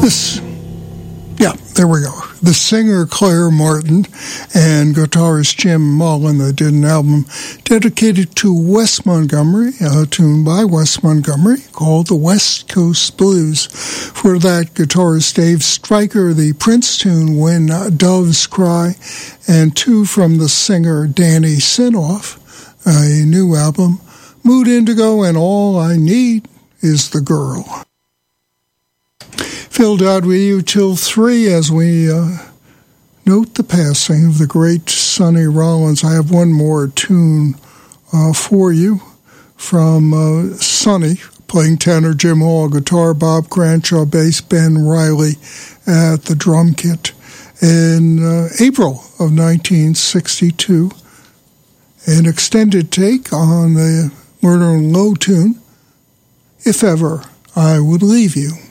There we go. The singer Claire Martin and guitarist Jim Mullen that did an album dedicated to Wes Montgomery, a tune by Wes Montgomery called The West Coast Blues. For that, guitarist Dave Stryker, the Prince tune When Doves Cry, and two from the singer Danny Sinoff, a new album, Mood Indigo and All I Need Is the Girl. Phil Dodd with you till 3 as we note the passing of the great Sonny Rollins. I have one more tune for you from Sonny, playing tenor, Jim Hall, guitar, Bob Cranshaw, bass, Ben Riley at the drum kit. In April of 1962, an extended take on the Murder and Low tune, If Ever I Would Leave You.